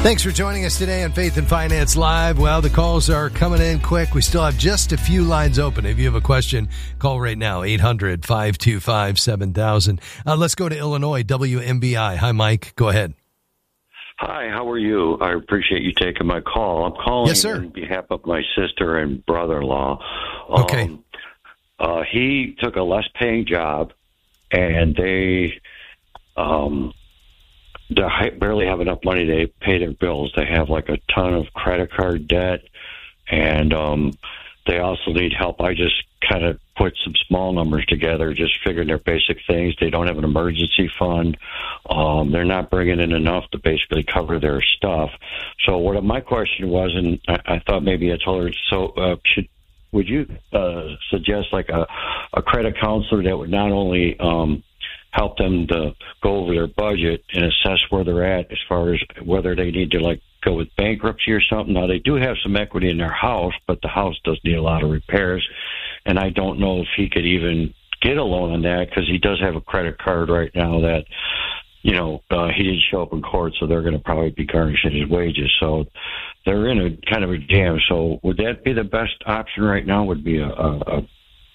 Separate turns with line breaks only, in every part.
Thanks for joining us today on Faith and Finance Live. Well, the calls are coming in quick. We still have just a few lines open. If you have a question, call right now, 800-525-7000. Let's go to Illinois, WMBI. Hi, Mike. Go ahead.
Hi, how are you? I appreciate you taking my call. I'm calling on behalf of my sister and brother-in-law.
Okay.
He took a less paying job, and they barely have enough money to pay their bills. They have like a ton of credit card debt, and they also need help. I just kind of put some small numbers together, just figuring their basic things. They don't have an emergency fund. They're not bringing in enough to basically cover their stuff. So what my question was, and I thought maybe I told her, would you suggest like a credit counselor that would not only help them to go over their budget and assess where they're at as far as whether they need to like go with bankruptcy or something. Now, they do have some equity in their house, but the house does need a lot of repairs. And I don't know if he could even get a loan on that because he does have a credit card right now that, he didn't show up in court, so they're going to probably be garnishing his wages. So they're in a kind of a jam. So would that be the best option right now? Would be a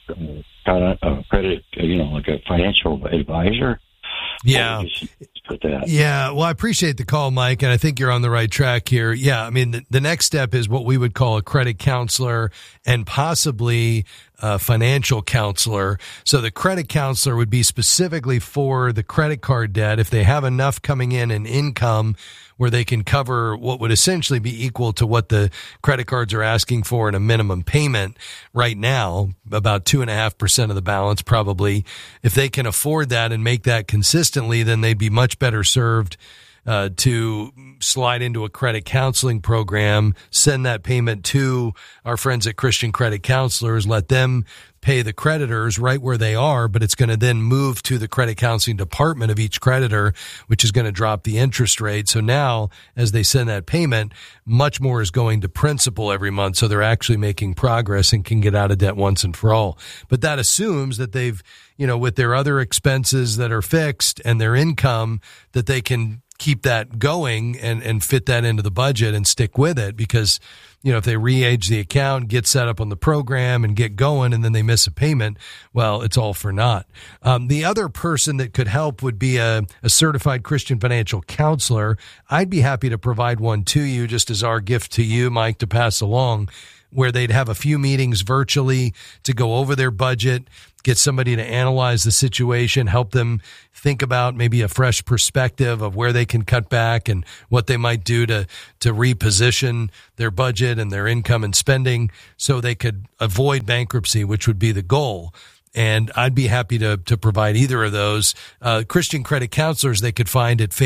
credit, like a financial advisor?
Yeah. Yeah. Well, I appreciate the call, Mike, and I think you're on the right track here. Yeah. I mean, the next step is what we would call a credit counselor and possibly a financial counselor. So the credit counselor would be specifically for the credit card debt. If they have enough coming in income where they can cover what would essentially be equal to what the credit cards are asking for in a minimum payment right now, about 2.5% of the balance probably. If they can afford that and make that consistently, then they'd be much better served to slide into a credit counseling program, send that payment to our friends at Christian Credit Counselors, let them pay the creditors right where they are, but it's going to then move to the credit counseling department of each creditor, which is going to drop the interest rate. So now, as they send that payment, much more is going to principal every month. So they're actually making progress and can get out of debt once and for all. But that assumes that they've, with their other expenses that are fixed and their income, that they can keep that going and fit that into the budget and stick with it, because if they re-age the account, get set up on the program and get going, and then they miss a payment, well, it's all for naught. The other person that could help would be a certified Christian financial counselor. I'd be happy to provide one to you, just as our gift to you, Mike, to pass along, where they'd have a few meetings virtually to go over their budget, get somebody to analyze the situation, help them think about maybe a fresh perspective of where they can cut back and what they might do to reposition their budget and their income and spending so they could avoid bankruptcy, which would be the goal. And I'd be happy to provide either of those. Christian credit counselors they could find at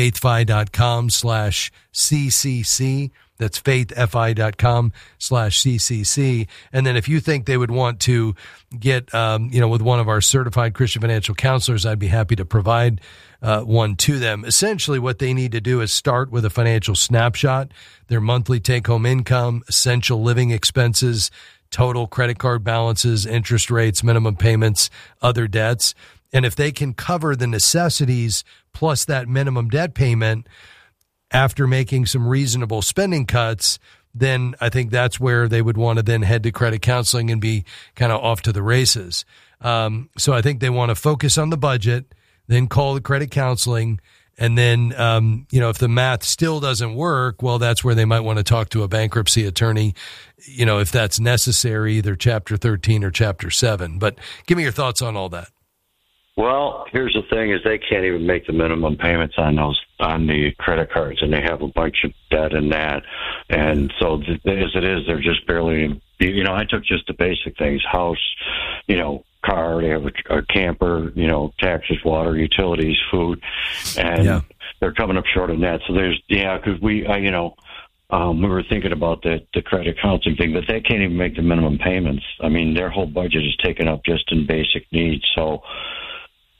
faithfi.com/CCC. That's faithfi.com/CCC. And then if you think they would want to get, with one of our certified Christian financial counselors, I'd be happy to provide one to them. Essentially, what they need to do is start with a financial snapshot, their monthly take-home income, essential living expenses, total credit card balances, interest rates, minimum payments, other debts. And if they can cover the necessities plus that minimum debt payment after making some reasonable spending cuts, then I think that's where they would want to then head to credit counseling and be kind of off to the races. So I think they want to focus on the budget, then call the credit counseling, and then, if the math still doesn't work, well, that's where they might want to talk to a bankruptcy attorney, if that's necessary, either Chapter 13 or Chapter 7. But give me your thoughts on all that.
Well, here's the thing: is they can't even make the minimum payments on the credit cards, and they have a bunch of debt in that. And so, as it is, they're just barely. I took just the basic things: house, car. They have a camper. Taxes, water, utilities, food, and they're coming up short on that. So because we were thinking about the credit counseling thing, but they can't even make the minimum payments. I mean, their whole budget is taken up just in basic needs. So.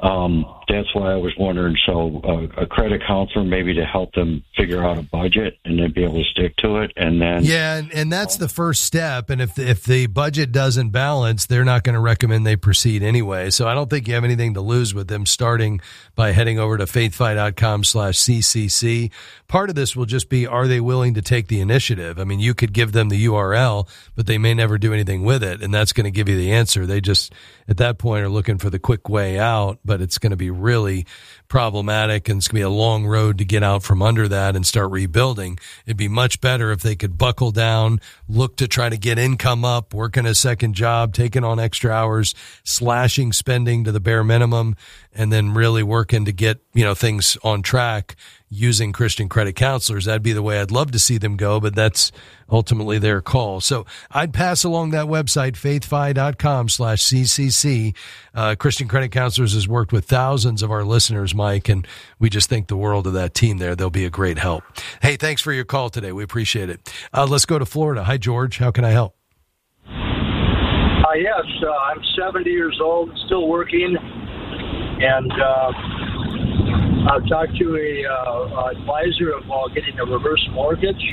That's why I was wondering. So a credit counselor maybe to help them figure out a budget and then be able to stick to it. And then
and that's the first step. And if the budget doesn't balance, they're not going to recommend they proceed anyway. So I don't think you have anything to lose with them starting by heading over to faithfi.com/CCC. Part of this will just be, are they willing to take the initiative? I mean, you could give them the URL, but they may never do anything with it. And that's going to give you the answer. They just, at that point, are looking for the quick way out, but it's going to be really problematic, and it's going to be a long road to get out from under that and start rebuilding. It'd be much better if they could buckle down, look to try to get income up, working a second job, taking on extra hours, slashing spending to the bare minimum, and then really working to get, things on track using Christian credit counselors. That'd be the way I'd love to see them go, but that's ultimately their call. So I'd pass along that website, faithfi.com/CCC. Christian Credit Counselors has worked with thousands of our listeners, Mike, and we just think the world of that team there. They'll be a great help. Hey, thanks for your call today. We appreciate it. Let's go to Florida. Hi, George. How can I help?
Yes, I'm 70 years old, still working, and I've talked to a advisor about getting a reverse mortgage,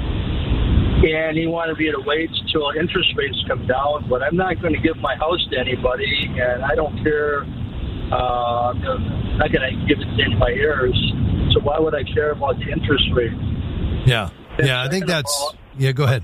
and he wanted me to wait until interest rates come down, but I'm not going to give my house to anybody, and I don't care. I'm not going to give it to any of my heirs, so why would I care about the interest rate?
Yeah, I think that's... go ahead.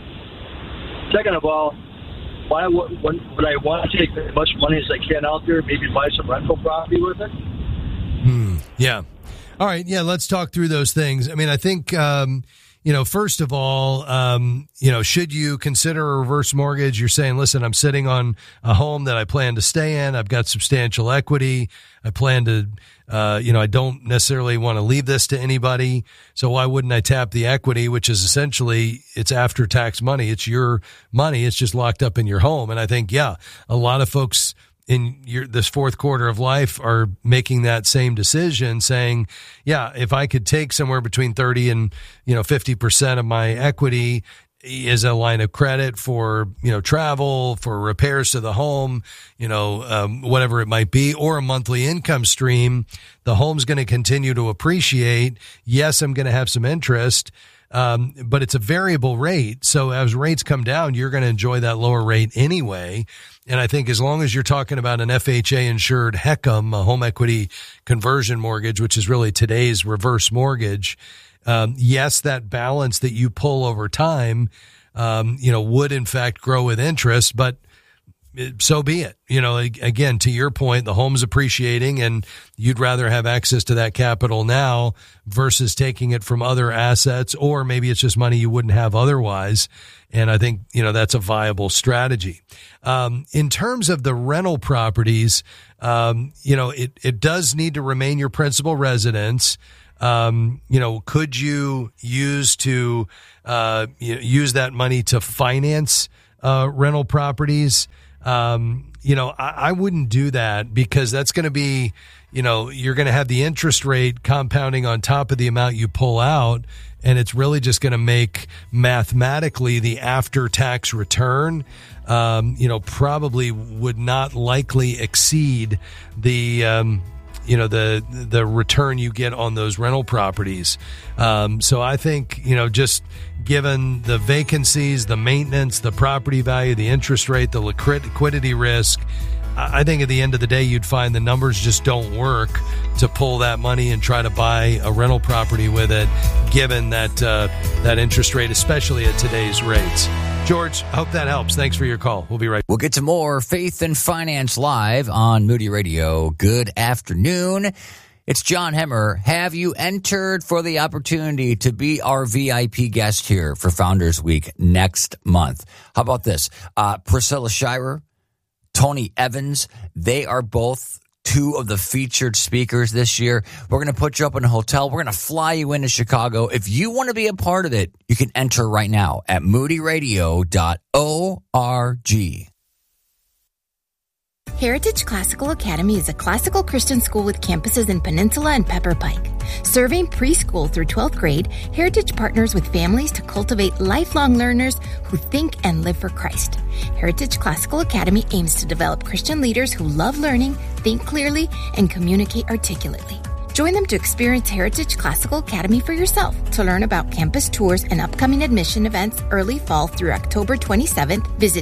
Second of all, why would I want to take as much money as I can out there, maybe buy some rental property with it?
Yeah. All right. Yeah. Let's talk through those things. I mean, I think, first of all, should you consider a reverse mortgage? You're saying, listen, I'm sitting on a home that I plan to stay in. I've got substantial equity. I plan to, I don't necessarily want to leave this to anybody. So why wouldn't I tap the equity, which is essentially, it's after tax money. It's your money. It's just locked up in your home. And I think, a lot of folks in this fourth quarter of life are making that same decision, saying, if I could take somewhere between 30 and 50% of my equity is a line of credit for travel, for repairs to the home, whatever it might be, or a monthly income stream, the home's going to continue to appreciate. Yes, I'm going to have some interest. But it's a variable rate. So as rates come down, you're going to enjoy that lower rate anyway. And I think as long as you're talking about an FHA insured HECM, a home equity conversion mortgage, which is really today's reverse mortgage, yes, that balance that you pull over time, would in fact grow with interest, but so be it. Again, to your point, the home's appreciating and you'd rather have access to that capital now versus taking it from other assets, or maybe it's just money you wouldn't have otherwise. And I think, that's a viable strategy. In terms of the rental properties, it does need to remain your principal residence. Could you use that money to finance rental properties? I wouldn't do that, because that's going to be, you're going to have the interest rate compounding on top of the amount you pull out. And it's really just going to make mathematically the after-tax return, probably would not likely exceed the return you get on those rental properties. So I think, just given the vacancies, the maintenance, the property value, the interest rate, the liquidity risk, I think at the end of the day, you'd find the numbers just don't work to pull that money and try to buy a rental property with it, given that interest rate, especially at today's rates. George, hope that helps. Thanks for your call. We'll be right back.
We'll get to more Faith and Finance live on Moody Radio. Good afternoon. It's John Hemmer. Have you entered for the opportunity to be our VIP guest here for Founders Week next month? How about this? Priscilla Shirer, Tony Evans, they are both two of the featured speakers this year. We're going to put you up in a hotel. We're going to fly you into Chicago. If you want to be a part of it, you can enter right now at moodyradio.org.
Heritage Classical Academy is a classical Christian school with campuses in Peninsula and Pepper Pike. Serving preschool through 12th grade, Heritage partners with families to cultivate lifelong learners who think and live for Christ. Heritage Classical Academy aims to develop Christian leaders who love learning, think clearly, and communicate articulately. Join them to experience Heritage Classical Academy for yourself. To learn about campus tours and upcoming admission events early fall through October 27th, visit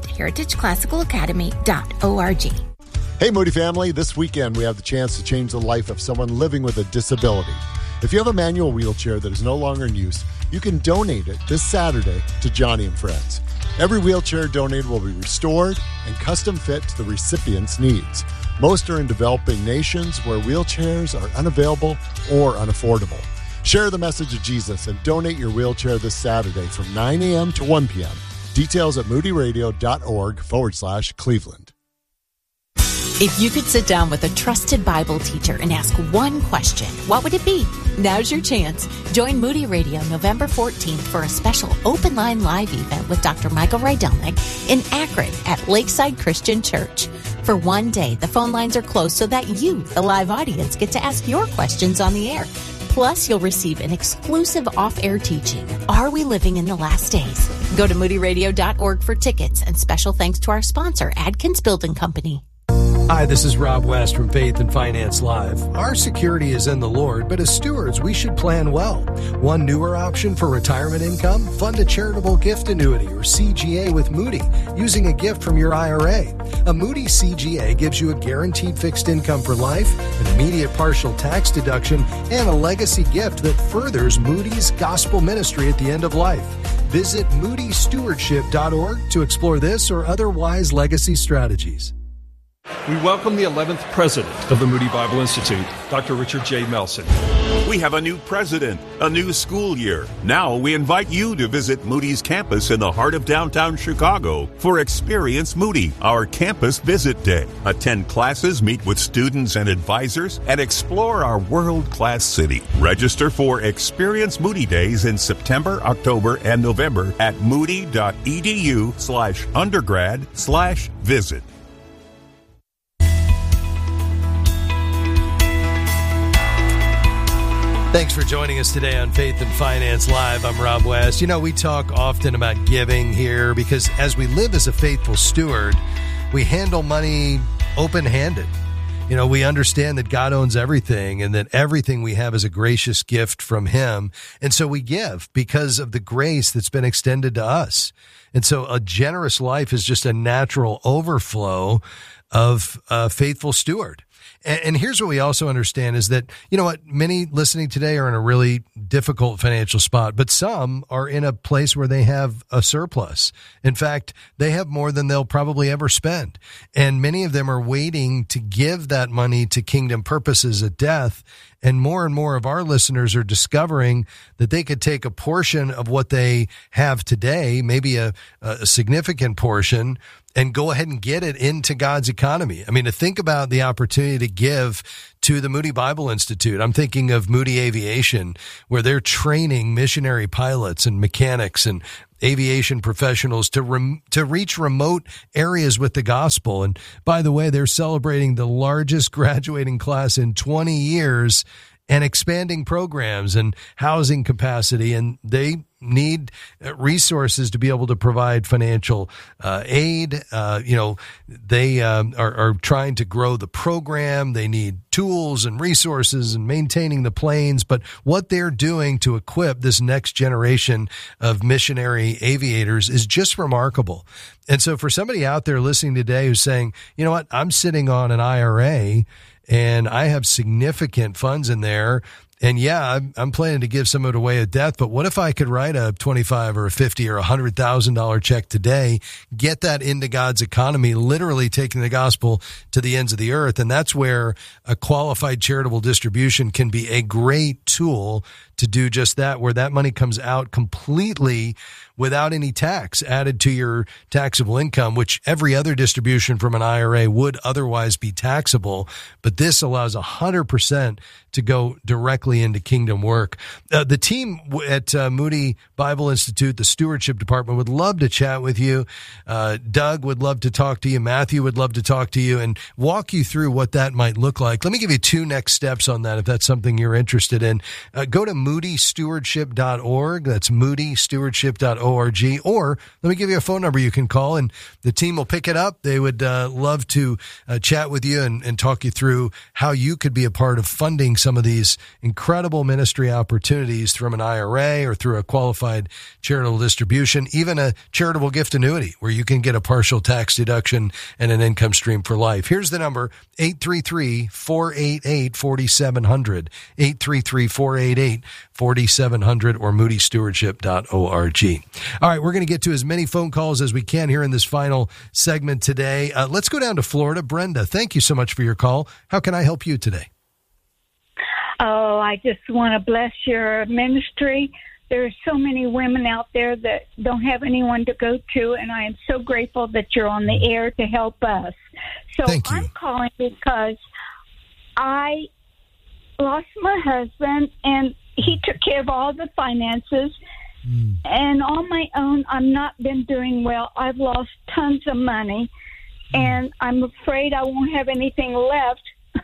heritageclassicalacademy.org.
Hey, Moody family, this weekend we have the chance to change the life of someone living with a disability. If you have a manual wheelchair that is no longer in use, you can donate it this Saturday to Johnny and Friends. Every wheelchair donated will be restored and custom fit to the recipient's needs. Most are in developing nations where wheelchairs are unavailable or unaffordable. Share the message of Jesus and donate your wheelchair this Saturday from 9 a.m. to 1 p.m. Details at moodyradio.org/Cleveland.
If you could sit down with a trusted Bible teacher and ask one question, what would it be? Now's your chance. Join Moody Radio November 14th for a special open line live event with Dr. Michael Rydelnik in Akron at Lakeside Christian Church. For one day, the phone lines are closed so that you, the live audience, get to ask your questions on the air. Plus, you'll receive an exclusive off-air teaching, Are We Living in the Last Days? Go to moodyradio.org for tickets, and special thanks to our sponsor, Adkins Building Company.
Hi, this is Rob West from Faith and Finance Live. Our security is in the Lord, but as stewards, we should plan well. One newer option for retirement income? Fund a charitable gift annuity or CGA with Moody using a gift from your IRA. A Moody CGA gives you a guaranteed fixed income for life, an immediate partial tax deduction, and a legacy gift that furthers Moody's gospel ministry at the end of life. Visit moodystewardship.org to explore this or other wise legacy strategies.
We welcome the 11th president of the Moody Bible Institute, Dr. Richard J. Melson.
We have a new president, a new school year. Now we invite you to visit Moody's campus in the heart of downtown Chicago for Experience Moody, our campus visit day. Attend classes, meet with students and advisors, and explore our world-class city. Register for Experience Moody Days in September, October, and November at moody.edu/undergrad/visit.
Thanks for joining us today on Faith and Finance Live. I'm Rob West. You know, we talk often about giving here because as we live as a faithful steward, we handle money open-handed. You know, we understand that God owns everything and that everything we have is a gracious gift from Him. And so we give because of the grace that's been extended to us. And so a generous life is just a natural overflow of a faithful steward. And here's what we also understand is that, you know what, many listening today are in a really difficult financial spot, but some are in a place where they have a surplus. In fact, they have more than they'll probably ever spend. And many of them are waiting to give that money to kingdom purposes at death. And more of our listeners are discovering that they could take a portion of what they have today, maybe a significant portion, and go ahead and get it into God's economy. I mean, to think about the opportunity to give to the Moody Bible Institute. I'm thinking of Moody Aviation, where they're training missionary pilots and mechanics and aviation professionals to reach remote areas with the gospel. And by the way, they're celebrating the largest graduating class in 20 years and expanding programs and housing capacity. And they need resources to be able to provide financial aid. They are trying to grow the program. They need tools and resources and maintaining the planes. But what they're doing to equip this next generation of missionary aviators is just remarkable. And so for somebody out there listening today who's saying, you know what, I'm sitting on an IRA and I have significant funds in there. And yeah, I'm planning to give some of it away at death, but what if I could write a $25 or a $50 or $100,000 check today, get that into God's economy, literally taking the gospel to the ends of the earth? And that's where a qualified charitable distribution can be a great tool to do just that, where that money comes out completely without any tax added to your taxable income, which every other distribution from an IRA would otherwise be taxable. But this allows 100% to go directly directly into kingdom work. The team at Moody Bible Institute, the stewardship department, would love to chat with you. Doug would love to talk to you. Matthew would love to talk to you and walk you through what that might look like. Let me give you 2 next steps on that if that's something you're interested in. Go to moodystewardship.org. That's moodystewardship.org. Or let me give you a phone number you can call, and the team will pick it up. They would love to chat with you and talk you through how you could be a part of funding some of these incredible ministry opportunities from an IRA or through a qualified charitable distribution, even a charitable gift annuity where you can get a partial tax deduction and an income stream for life. Here's the number, 833-488-4700, 833-488-4700, or moodystewardship.org. All right, we're going to get to as many phone calls as we can here in this final segment today. Let's go down to Florida. Brenda, thank you so much for your call. How can I help you today?
Oh, I just want to bless your ministry. There are so many women out there that don't have anyone to go to, and I am so grateful that you're on the air to help us. So I'm calling because I lost my husband, and he took care of all the finances. And on my own, I've not been doing well. I've lost tons of money, and I'm afraid I won't have anything left.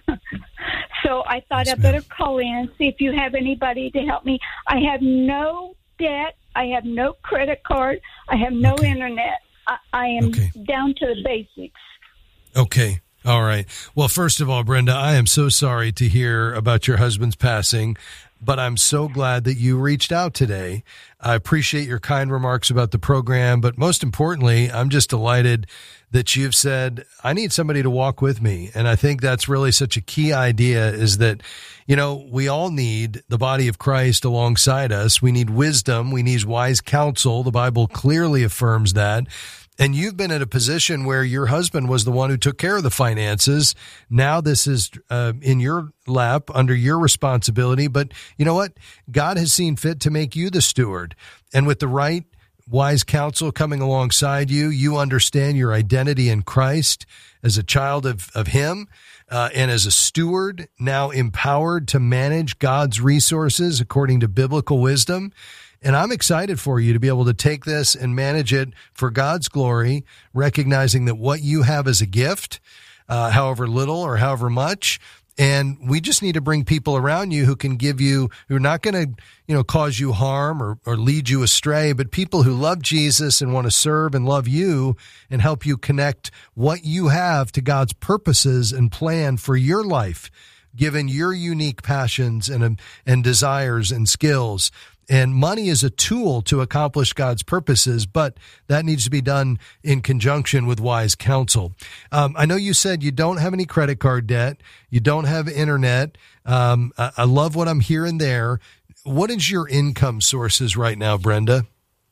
So I thought I'd better call in and see if you have anybody to help me. I have no debt. I have no credit card. I have no internet. I am down to the basics.
Okay. All right. Well, first of all, Brenda, I am so sorry to hear about your husband's passing, but I'm so glad that you reached out today. I appreciate your kind remarks about the program, but most importantly, I'm just delighted that you've said, I need somebody to walk with me. And I think that's really such a key idea, is that, you know, we all need the body of Christ alongside us. We need wisdom. We need wise counsel. The Bible clearly affirms that. And you've been in a position where your husband was the one who took care of the finances. Now this is in your lap, under your responsibility. But you know what? God has seen fit to make you the steward. And with the right wise counsel coming alongside you, you understand your identity in Christ as a child of Him and as a steward, now empowered to manage God's resources according to biblical wisdom. And I'm excited for you to be able to take this and manage it for God's glory, recognizing that what you have is a gift, however little or however much. And we just need to bring people around you who can give you, who are not going to, you know, cause you harm or lead you astray, but people who love Jesus and want to serve and love you and help you connect what you have to God's purposes and plan for your life, given your unique passions and desires and skills. And money is a tool to accomplish God's purposes, but that needs to be done in conjunction with wise counsel. I know you said you don't have any credit card debt. You don't have internet. I love what I'm hearing there. What is your income sources right now, Brenda?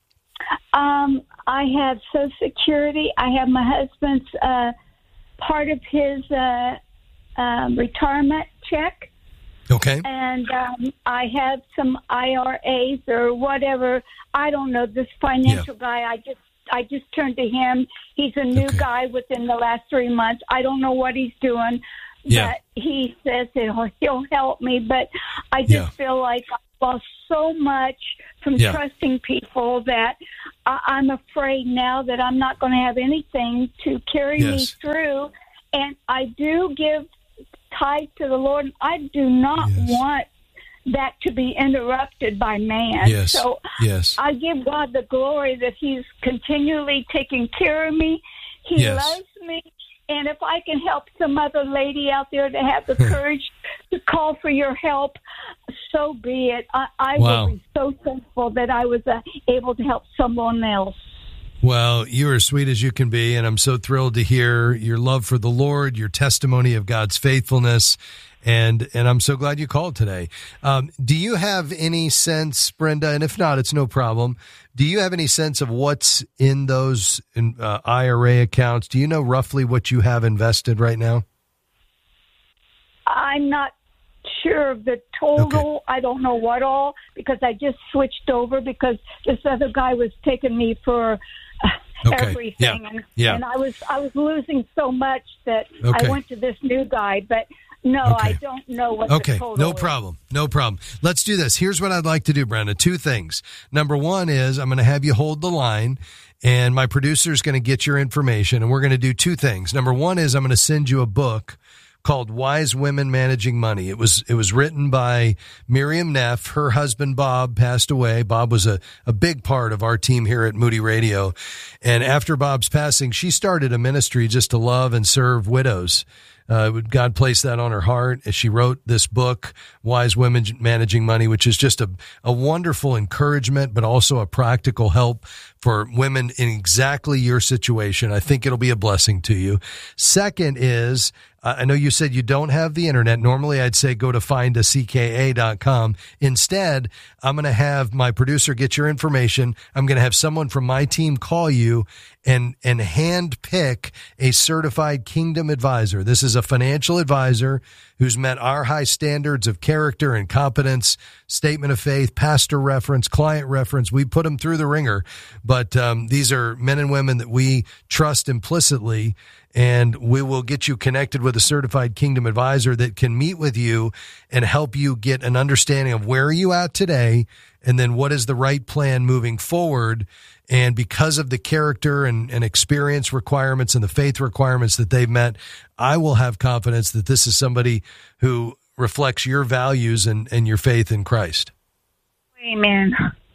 I have Social Security. I have my husband's part of his retirement check.
Okay.
And I have some IRAs or whatever. I don't know, this financial guy. I just turned to him. He's a new guy within the last 3 months. I don't know what he's doing, but he says that he'll help me. But I just feel like I've lost so much from trusting people that I'm afraid now that I'm not going to have anything to carry me through. And I do give tithe to the Lord. I do not want that to be interrupted by man. So I give God the glory that He's continually taking care of me. He loves me. And if I can help some other lady out there to have the courage to call for your help, so be it. I will be so thankful that I was able to help someone else.
Well, you're as sweet as you can be, and I'm so thrilled to hear your love for the Lord, your testimony of God's faithfulness, and I'm so glad you called today. Do you have any sense, Brenda, and if not, it's no problem, do you have any sense of what's in those IRA accounts? Do you know roughly what you have invested right now?
I'm not sure of the total. Okay. I don't know what all, because I just switched over because this other guy was taking me for everything. And I was losing so much that I went to this new guy. But No,
Okay.
I don't know what
Okay,
the total
no
is.
problem. No problem. Let's do this. Here's what I'd like to do, Brenda. Two things. Number one is I'm going to have you hold the line, and my producer is going to get your information, and we're going to do two things. Number one is I'm going to send you a book called Wise Women Managing Money. It was written by Miriam Neff. Her husband, Bob, passed away. Bob was a big part of our team here at Moody Radio. And after Bob's passing, she started a ministry just to love and serve widows. God placed that on her heart as she wrote this book, Wise Women Managing Money, which is just a wonderful encouragement, but also a practical help for women in exactly your situation. I think it'll be a blessing to you. Second is, I know you said you don't have the internet. Normally I'd say go to findacka.com. Instead, I'm going to have my producer get your information. I'm going to have someone from my team call you and hand pick a certified Kingdom advisor. This is a financial advisor who's met our high standards of character and competence, statement of faith, pastor reference, client reference. We put them through the ringer, but these are men and women that we trust implicitly, and we will get you connected with a certified Kingdom advisor that can meet with you and help you get an understanding of where are you at today, and then what is the right plan moving forward. And because of the character and experience requirements and the faith requirements that they've met, I will have confidence that this is somebody who reflects your values and your faith in Christ.
Amen.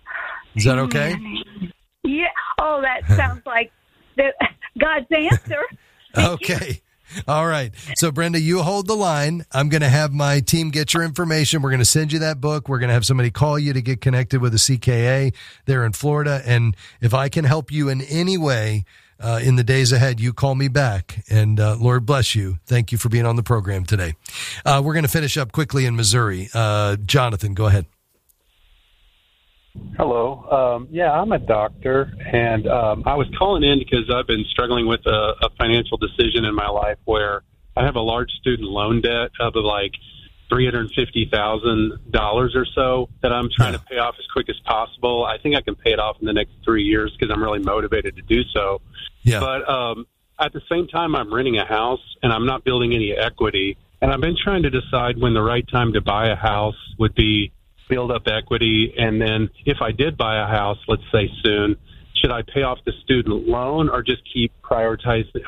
Is that okay?
Amen. Yeah. Oh, that sounds like God's answer.
Okay. All right. So, Brenda, you hold the line. I'm going to have my team get your information. We're going to send you that book. We're going to have somebody call you to get connected with the CKA there in Florida. And if I can help you in any way in the days ahead, you call me back. And Lord bless you. Thank you for being on the program today. We're going to finish up quickly in Missouri. Jonathan, go ahead.
Hello. Yeah, I'm a doctor, and I was calling in because I've been struggling with a financial decision in my life where I have a large student loan debt of like $350,000 or so that I'm trying to pay off as quick as possible. I think I can pay it off in the next 3 years because I'm really motivated to do so.
Yeah.
But at the same time, I'm renting a house, and I'm not building any equity. And I've been trying to decide when the right time to buy a house would be, build up equity, and then if I did buy a house, let's say soon, should I pay off the student loan or just keep pay off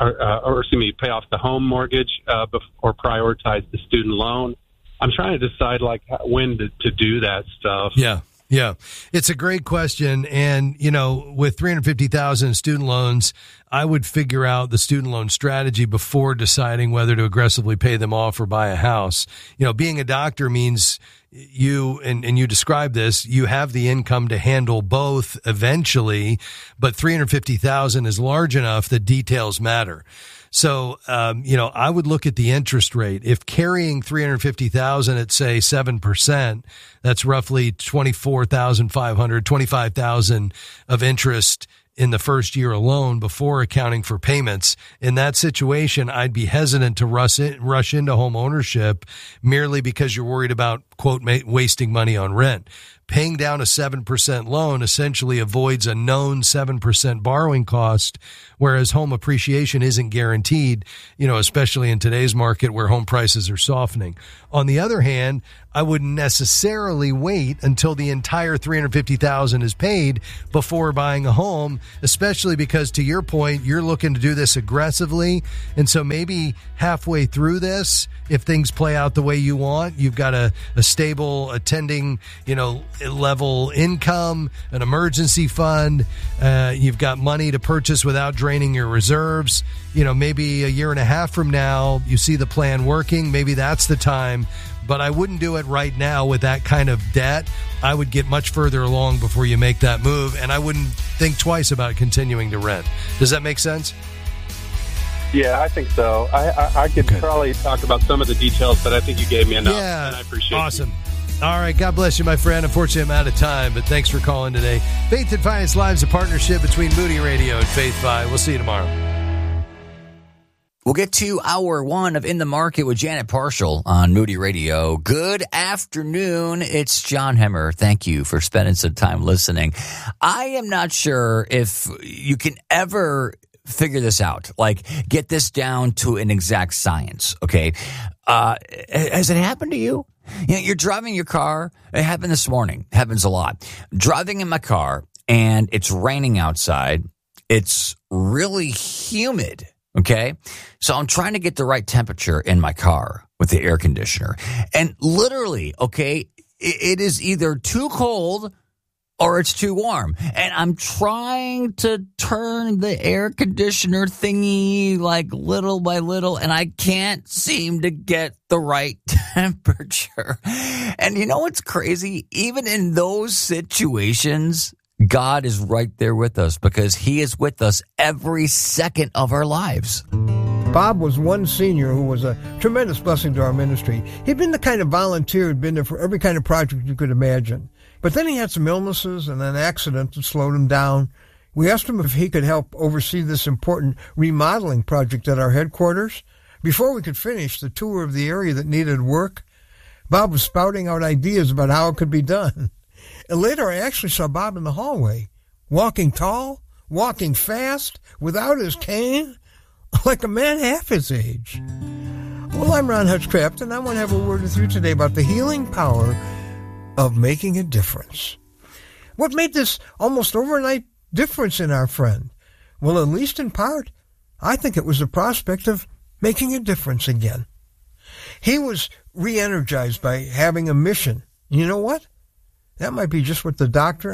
the home mortgage or prioritize the student loan? I'm trying to decide when to do that stuff.
Yeah. Yeah, it's a great question. And, with $350,000 student loans, I would figure out the student loan strategy before deciding whether to aggressively pay them off or buy a house. Being a doctor means you, and you described this, you have the income to handle both eventually, but $350,000 is large enough that details matter. So, I would look at the interest rate. If carrying $350,000 at say 7%, that's roughly $24,500, $25,000 of interest in the first year alone before accounting for payments. In that situation, I'd be hesitant to rush into home ownership merely because you're worried about, quote, wasting money on rent. Paying down a 7% loan essentially avoids a known 7% borrowing cost, whereas home appreciation isn't guaranteed, especially in today's market where home prices are softening. On the other hand, I wouldn't necessarily wait until the entire $350,000 is paid before buying a home, especially because, to your point, you're looking to do this aggressively. And so maybe halfway through this, if things play out the way you want, you've got a stable attending, level income, an emergency fund, you've got money to purchase without draining your reserves. Maybe a year and a half from now, you see the plan working. Maybe that's the time. But I wouldn't do it right now with that kind of debt. I would get much further along before you make that move, and I wouldn't think twice about continuing to rent. Does that make sense?
Yeah, I think so. I could probably talk about some of the details, but I think you gave me enough, and I appreciate it.
Awesome. All right, God bless you, my friend. Unfortunately, I'm out of time, but thanks for calling today. Faith and Finance Live is a partnership between Moody Radio and Faith Fi. We'll see you tomorrow.
We'll get to hour one of In the Market with Janet Parshall on Moody Radio. Good afternoon. It's John Hemmer. Thank you for spending some time listening. I am not sure if you can ever figure this out. Like, get this down to an exact science, okay? Has it happened to you? You know, you're driving your car. It happened this morning. It happens a lot. Driving in my car, and it's raining outside. It's really humid, okay? So I'm trying to get the right temperature in my car with the air conditioner. And literally, okay, it is either too cold or it's too warm. And I'm trying to turn the air conditioner thingy like little by little, and I can't seem to get the right temperature. And you know what's crazy? Even in those situations, God is right there with us because he is with us every second of our lives.
Bob was one senior who was a tremendous blessing to our ministry. He'd been the kind of volunteer who'd been there for every kind of project you could imagine. But then he had some illnesses and an accident that slowed him down. We asked him if he could help oversee this important remodeling project at our headquarters. Before we could finish the tour of the area that needed work, Bob was spouting out ideas about how it could be done. And later I actually saw Bob in the hallway, walking tall, walking fast, without his cane, like a man half his age. Well, I'm Ron Hutchcraft, and I want to have a word with you today about the healing power of making a difference. What made this almost overnight difference in our friend? Well, at least in part, I think it was the prospect of making a difference again. He was re-energized by having a mission. You know what? That might be just what the doctor,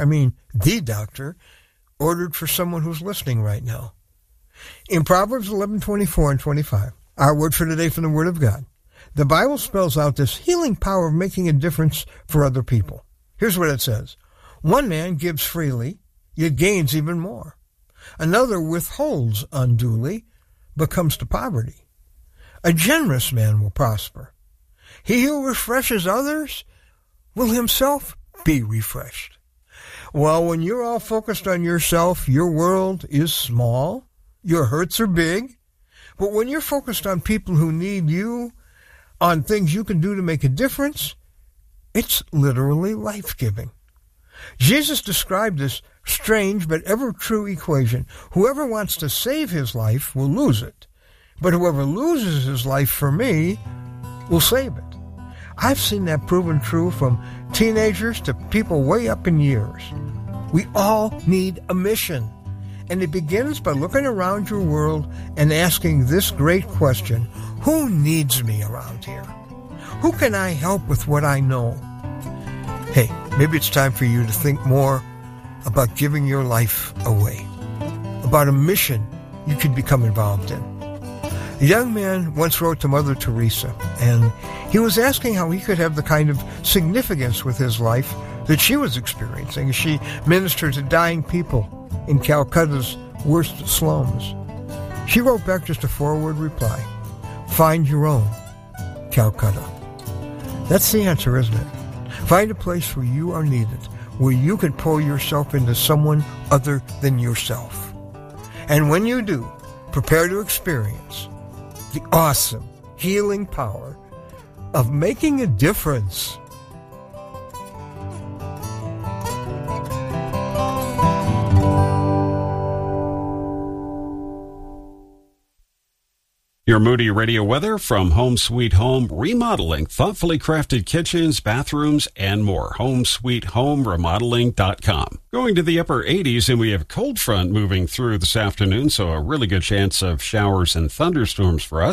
ordered for someone who's listening right now. In Proverbs 11:24 and 25, our word for today from the Word of God, the Bible spells out this healing power of making a difference for other people. Here's what it says. One man gives freely, yet gains even more. Another withholds unduly, but comes to poverty. A generous man will prosper. He who refreshes others will himself be refreshed. Well, when you're all focused on yourself, your world is small, your hurts are big. But when you're focused on people who need you, on things you can do to make a difference, it's literally life-giving. Jesus described this strange but ever-true equation. Whoever wants to save his life will lose it, but whoever loses his life for me will save it. I've seen that proven true from teenagers to people way up in years. We all need a mission, and it begins by looking around your world and asking this great question: who needs me around here? Who can I help with what I know? Hey, maybe it's time for you to think more about giving your life away, about a mission you could become involved in. A young man once wrote to Mother Teresa, and he was asking how he could have the kind of significance with his life that she was experiencing as she ministered to dying people in Calcutta's worst slums. She wrote back just a 4-word reply: find your own Calcutta. That's the answer, isn't it? Find a place where you are needed, where you can pour yourself into someone other than yourself. And when you do, prepare to experience the awesome healing power of making a difference.
Your Moody Radio weather from Home Sweet Home Remodeling. Thoughtfully crafted kitchens, bathrooms, and more. HomeSweetHomeRemodeling.com. Going to the upper 80s, and we have a cold front moving through this afternoon, so a really good chance of showers and thunderstorms for us.